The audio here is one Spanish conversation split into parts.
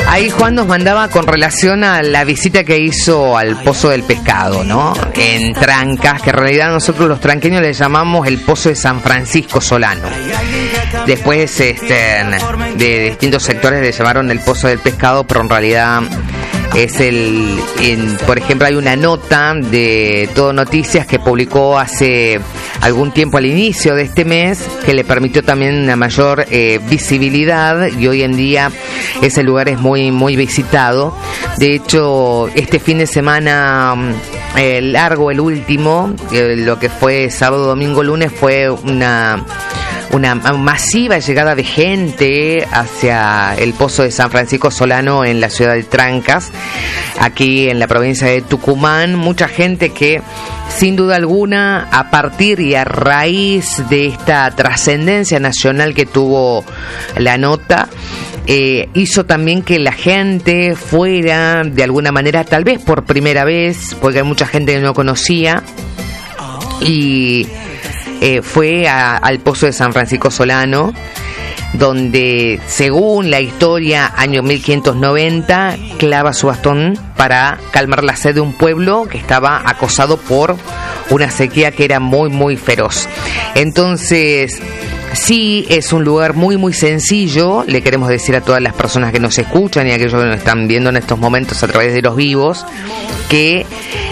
Ahí Juan nos mandaba con relación a la visita que hizo al Pozo del Pescado, ¿no? En Trancas, que en realidad nosotros los tranqueños le llamamos el Pozo de San Francisco Solano. Después de distintos sectores le llamaron el Pozo del Pescado, pero en realidad es por ejemplo, hay una nota de Todo Noticias que publicó hace algún tiempo al inicio de este mes que le permitió también una mayor visibilidad, y hoy en día ese lugar es muy muy visitado. De hecho, este fin de semana largo, el último, lo que fue sábado, domingo, lunes, fue una masiva llegada de gente hacia el Pozo de San Francisco Solano en la ciudad de Trancas, aquí en la provincia de Tucumán. Mucha gente que, sin duda alguna, a partir y a raíz de esta trascendencia nacional que tuvo la nota, hizo también que la gente fuera, de alguna manera, tal vez por primera vez, porque hay mucha gente que no conocía, y fue al Pozo de San Francisco Solano, donde, según la historia, año 1590, clava su bastón para calmar la sed de un pueblo que estaba acosado por una sequía que era muy muy feroz. Entonces, sí, es un lugar muy muy sencillo. Le queremos decir a todas las personas que nos escuchan y a aquellos que nos están viendo en estos momentos a través de los vivos, que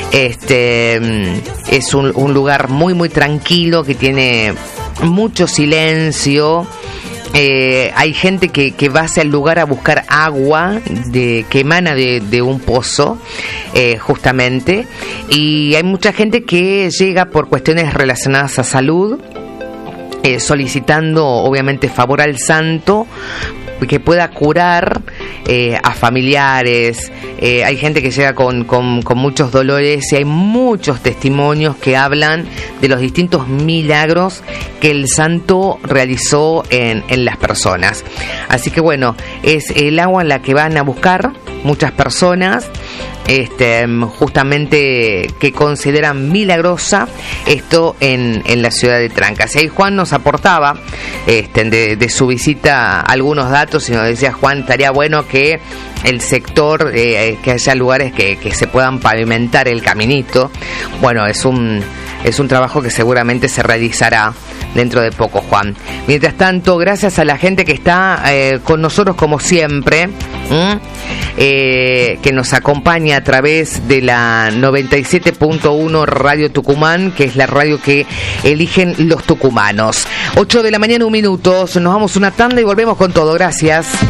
es un lugar muy muy tranquilo, que tiene mucho silencio. Hay gente que va hacia el lugar a buscar agua que emana de un pozo, justamente, y hay mucha gente que llega por cuestiones relacionadas a salud, solicitando obviamente favor al santo que pueda curar a familiares. Hay gente que llega con muchos dolores, y hay muchos testimonios que hablan de los distintos milagros que el santo realizó en las personas. Así que bueno, es el agua en la que van a buscar muchas personas, justamente, que consideran milagrosa esto en la ciudad de Trancas. Y ahí Juan nos aportaba de su visita algunos datos, y nos decía: Juan, estaría bueno que el sector, que haya lugares que se puedan pavimentar el caminito. Bueno, es un trabajo que seguramente se realizará dentro de poco, Juan. Mientras tanto, gracias a la gente que está con nosotros como siempre, que nos acompaña a través de la 97.1 Radio Tucumán, que es la radio que eligen los tucumanos. 8 de la mañana, 1 minuto. Nos vamos una tanda y volvemos con todo. Gracias.